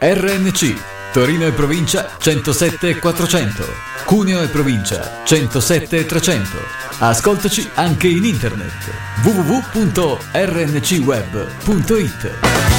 RNC, Torino e provincia 107 e 400, Cuneo e provincia 107 e 300. Ascoltaci anche in internet www.rncweb.it.